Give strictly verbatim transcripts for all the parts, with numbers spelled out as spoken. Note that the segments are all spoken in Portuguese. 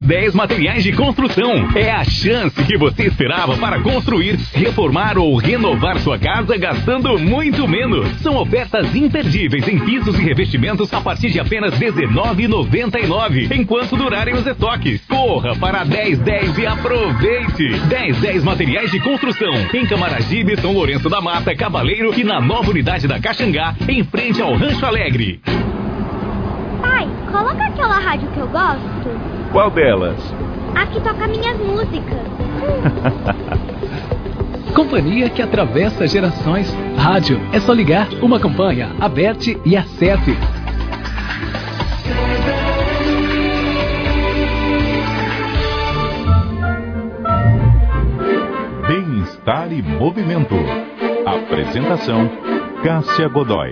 dez Materiais de Construção. É a chance que você esperava para construir, reformar ou renovar sua casa gastando muito menos. São ofertas imperdíveis em pisos e revestimentos a partir de apenas dezenove reais e noventa e nove centavos, enquanto durarem os estoques. Corra para dez dez e aproveite! dez dez Materiais de Construção. Em Camaragibe, São Lourenço da Mata, Cavaleiro e na nova unidade da Caxangá, em frente ao Rancho Alegre. Pai, coloca aquela rádio que eu gosto. Qual delas? A que toca minhas músicas. Companhia que atravessa gerações. Rádio, é só ligar, uma campanha, aperte e acesse. Bem-estar e movimento. Apresentação, Cássia Godoy.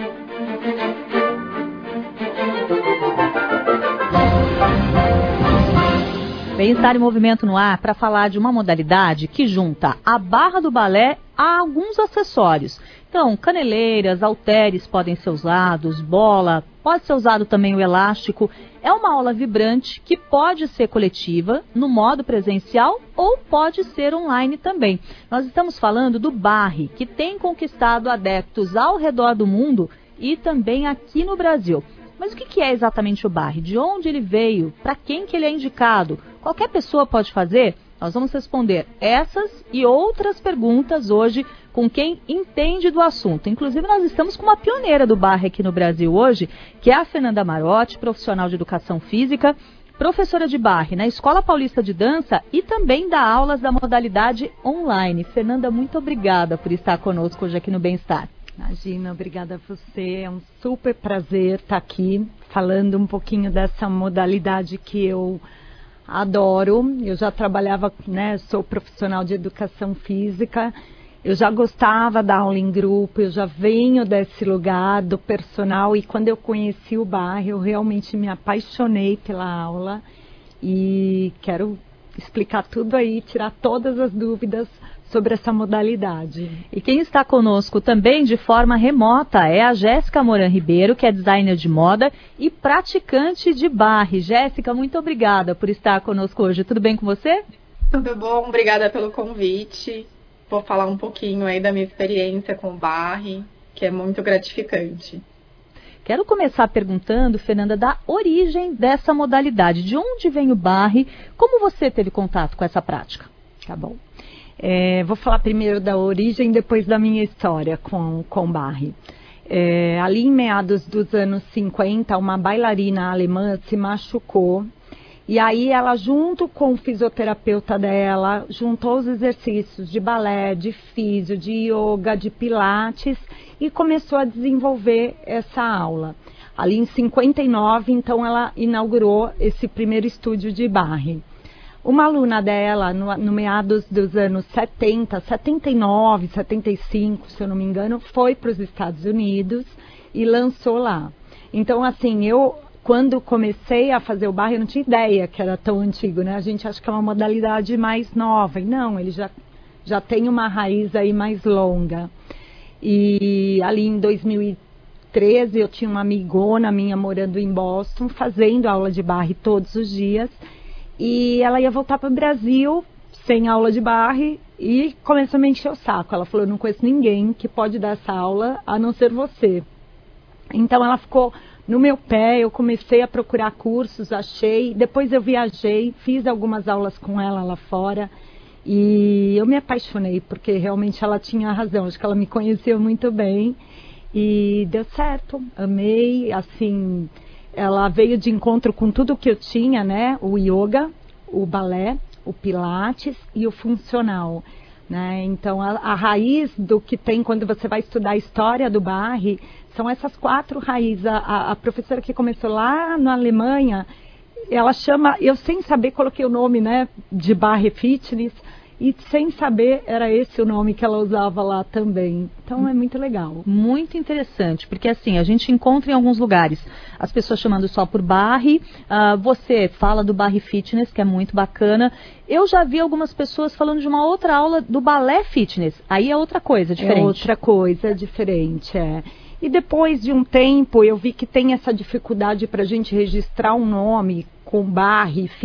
Bem-estar e movimento no ar para falar de uma modalidade que junta a barra do balé a alguns acessórios. Então, caneleiras, halteres podem ser usados, bola, pode ser usado também o elástico. É uma aula vibrante que pode ser coletiva, no modo presencial ou pode ser online também. Nós estamos falando do barre, que tem conquistado adeptos ao redor do mundo e também aqui no Brasil. Mas o que é exatamente o barre? De onde ele veio? Para quem que ele é indicado? Qualquer pessoa pode fazer? Nós vamos responder essas e outras perguntas hoje com quem entende do assunto. Inclusive, nós estamos com uma pioneira do barre aqui no Brasil hoje, que é a Fernanda Marotti, profissional de educação física, professora de barre na Escola Paulista de Dança e também dá aulas da modalidade online. Fernanda, muito obrigada por estar conosco hoje aqui no Bem-Estar. Imagina, obrigada a você, é um super prazer estar aqui falando um pouquinho dessa modalidade que eu adoro. Eu já trabalhava, né, sou profissional de educação física, eu já gostava da aula em grupo, eu já venho desse lugar do personal e quando eu conheci o barre eu realmente me apaixonei pela aula e quero explicar tudo aí, tirar todas as dúvidas sobre essa modalidade. E quem está conosco também de forma remota é a Jéssica Moran Ribeiro, que é designer de moda e praticante de barre. Jéssica, muito obrigada por estar conosco hoje. Tudo bem com você? Tudo bom, obrigada pelo convite. Vou falar um pouquinho aí da minha experiência com o barre, que é muito gratificante. Quero começar perguntando, Fernanda, da origem dessa modalidade. De onde vem o barre? Como você teve contato com essa prática? Tá bom. É, vou falar primeiro da origem, depois da minha história com, com barre. É, ali em meados dos anos cinquenta, uma bailarina alemã se machucou. E aí ela, junto com o fisioterapeuta dela, juntou os exercícios de balé, de físio, de yoga, de pilates e começou a desenvolver essa aula. Ali em cinquenta e nove, então, ela inaugurou esse primeiro estúdio de barre. Uma aluna dela, no, no meados dos anos setenta, setenta e nove, setenta e cinco, se eu não me engano, foi para os Estados Unidos e lançou lá. Então, assim, eu, quando comecei a fazer o barre, eu não tinha ideia que era tão antigo, né? A gente acha que é uma modalidade mais nova, e não, ele já, já tem uma raiz aí mais longa. E ali em dois mil e treze, eu tinha uma amigona minha morando em Boston, fazendo aula de barre todos os dias, e ela ia voltar para o Brasil sem aula de barre e começou a me encher o saco. Ela falou, eu não conheço ninguém que pode dar essa aula a não ser você. Então ela ficou no meu pé, eu comecei a procurar cursos, achei, depois eu viajei, fiz algumas aulas com ela lá fora e eu me apaixonei, porque realmente ela tinha razão, acho que ela me conhecia muito bem e deu certo, amei, assim... Ela veio de encontro com tudo que eu tinha, né? O yoga, o balé, o pilates e o funcional, né? Então, a, a raiz do que tem quando você vai estudar a história do barre são essas quatro raízes. A, a professora que começou lá na Alemanha, ela chama... Eu, sem saber, coloquei o nome, né? De barre fitness. E sem saber, era esse o nome que ela usava lá também. Então é muito legal. Muito interessante, porque assim, a gente encontra em alguns lugares as pessoas chamando só por barre. Uh, você fala do barre fitness, que é muito bacana. Eu já vi algumas pessoas falando de uma outra aula do balé fitness. Aí é outra coisa, diferente. É outra coisa, diferente, é. E depois de um tempo, eu vi que tem essa dificuldade para a gente registrar um nome com barre,